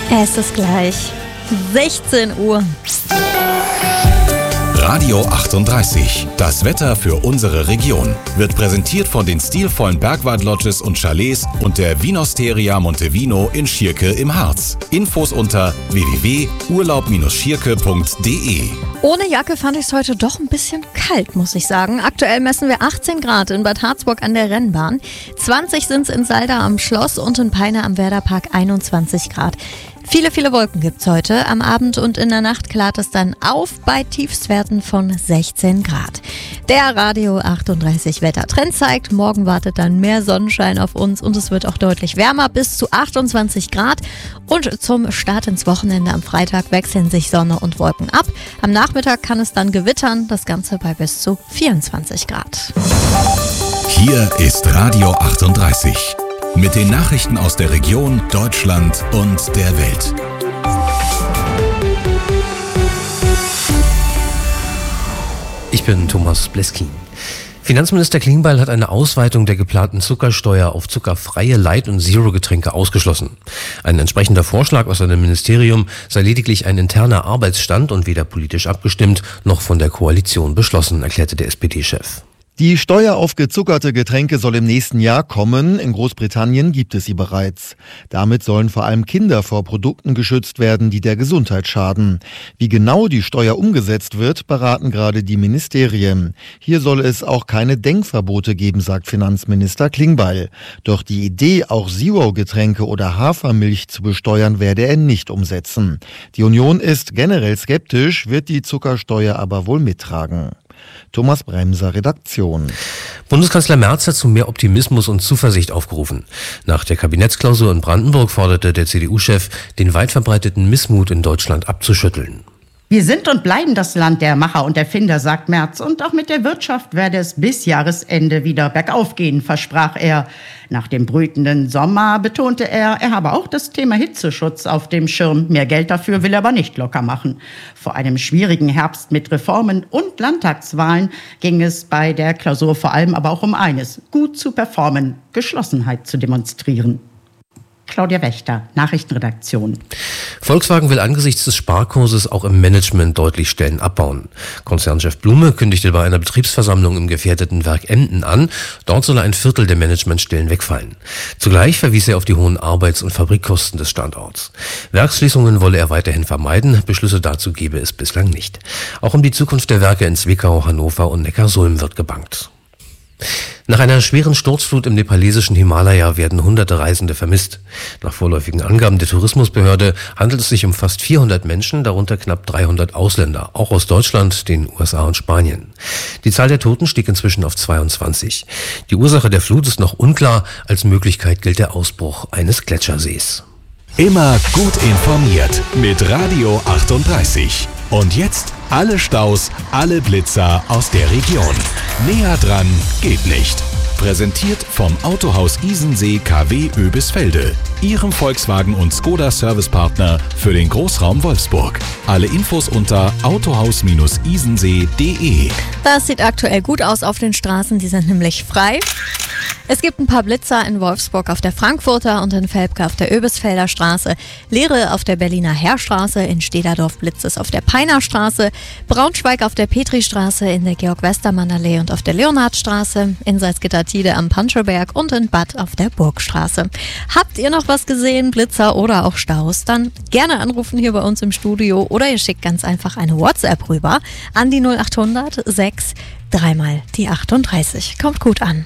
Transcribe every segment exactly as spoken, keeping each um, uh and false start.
Es ist gleich sechzehn Uhr. Radio achtunddreißig. Das Wetter für unsere Region wird präsentiert von den stilvollen Bergwald-Lodges und Chalets und der Vinosteria Montevino in Schierke im Harz. Infos unter w w w punkt urlaub schierke punkt d e. Ohne Jacke fand ich es heute doch ein bisschen kalt, muss ich sagen. Aktuell messen wir achtzehn Grad in Bad Harzburg an der Rennbahn. zwanzig sind es in Salda am Schloss und in Peine am Werderpark einundzwanzig Grad. Viele, viele Wolken gibt's heute. Am Abend und in der Nacht klart es dann auf bei Tiefstwerten von sechzehn Grad. Der Radio achtunddreißig Wettertrend zeigt, morgen wartet dann mehr Sonnenschein auf uns und es wird auch deutlich wärmer, bis zu achtundzwanzig Grad. Und zum Start ins Wochenende am Freitag wechseln sich Sonne und Wolken ab. Am Nachmittag kann es dann gewittern, das Ganze bei bis zu vierundzwanzig Grad. Hier ist Radio achtunddreißig. Mit den Nachrichten aus der Region, Deutschland und der Welt. Ich bin Thomas Bleskin. Finanzminister Klingbeil hat eine Ausweitung der geplanten Zuckersteuer auf zuckerfreie Light- und Zero-Getränke ausgeschlossen. Ein entsprechender Vorschlag aus seinem Ministerium sei lediglich ein interner Arbeitsstand und weder politisch abgestimmt noch von der Koalition beschlossen, erklärte der S P D-Chef. Die Steuer auf gezuckerte Getränke soll im nächsten Jahr kommen. In Großbritannien gibt es sie bereits. Damit sollen vor allem Kinder vor Produkten geschützt werden, die der Gesundheit schaden. Wie genau die Steuer umgesetzt wird, beraten gerade die Ministerien. Hier soll es auch keine Denkverbote geben, sagt Finanzminister Klingbeil. Doch die Idee, auch Zero-Getränke oder Hafermilch zu besteuern, werde er nicht umsetzen. Die Union ist generell skeptisch, wird die Zuckersteuer aber wohl mittragen. Thomas Bremser, Redaktion. Bundeskanzler Merz hat zu mehr Optimismus und Zuversicht aufgerufen. Nach der Kabinettsklausur in Brandenburg forderte der C D U-Chef, den weit verbreiteten Missmut in Deutschland abzuschütteln. Wir sind und bleiben das Land der Macher und Erfinder, sagt Merz. Und auch mit der Wirtschaft werde es bis Jahresende wieder bergauf gehen, versprach er. Nach dem brütenden Sommer betonte er, er habe auch das Thema Hitzeschutz auf dem Schirm. Mehr Geld dafür will er aber nicht locker machen. Vor einem schwierigen Herbst mit Reformen und Landtagswahlen ging es bei der Klausur vor allem aber auch um eines: gut zu performen, Geschlossenheit zu demonstrieren. Claudia Wächter, Nachrichtenredaktion. Volkswagen will angesichts des Sparkurses auch im Management deutlich Stellen abbauen. Konzernchef Blume kündigte bei einer Betriebsversammlung im gefährdeten Werk Emden an, dort solle ein Viertel der Managementstellen wegfallen. Zugleich verwies er auf die hohen Arbeits- und Fabrikkosten des Standorts. Werksschließungen wolle er weiterhin vermeiden, Beschlüsse dazu gebe es bislang nicht. Auch um die Zukunft der Werke in Zwickau, Hannover und Neckarsulm wird gebangt. Nach einer schweren Sturzflut im nepalesischen Himalaya werden hunderte Reisende vermisst. Nach vorläufigen Angaben der Tourismusbehörde handelt es sich um fast vierhundert Menschen, darunter knapp dreihundert Ausländer, auch aus Deutschland, den U S A und Spanien. Die Zahl der Toten stieg inzwischen auf zweiundzwanzig. Die Ursache der Flut ist noch unklar, als Möglichkeit gilt der Ausbruch eines Gletschersees. Immer gut informiert mit Radio achtunddreißig. Und jetzt alle Staus, alle Blitzer aus der Region. Näher dran geht nicht. Präsentiert vom Autohaus Isensee K W Oebisfelde, Ihrem Volkswagen und Skoda Servicepartner für den Großraum Wolfsburg. Alle Infos unter autohaus isensee punkt d e. Das sieht aktuell gut aus auf den Straßen, die sind nämlich frei. Es gibt ein paar Blitzer in Wolfsburg auf der Frankfurter und in Velpke auf der Oebisfelder Straße, Leere auf der Berliner Heerstraße, in Stederdorf blitzt es auf der Peiner Straße, Braunschweig auf der Petristraße, in der Georg-Westermann-Allee und auf der Leonhardstraße, in Salzgitter-Tide am Panschelberg und in Bad auf der Burgstraße. Habt ihr noch was gesehen, Blitzer oder auch Staus? Dann gerne anrufen hier bei uns im Studio oder ihr schickt ganz einfach eine WhatsApp rüber an die null achthundert sechs dreimal die achtunddreißig. Kommt gut an.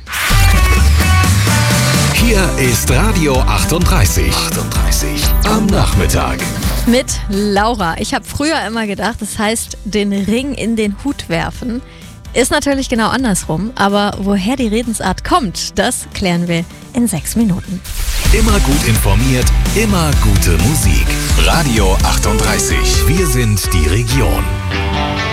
Hier ist Radio achtunddreißig. achtunddreißig am Nachmittag. Mit Laura. Ich habe früher immer gedacht, das heißt, den Ring in den Hut werfen. Ist natürlich genau andersrum, aber woher die Redensart kommt, das klären wir in sechs Minuten. Immer gut informiert, immer gute Musik. Radio achtunddreißig. Wir sind die Region.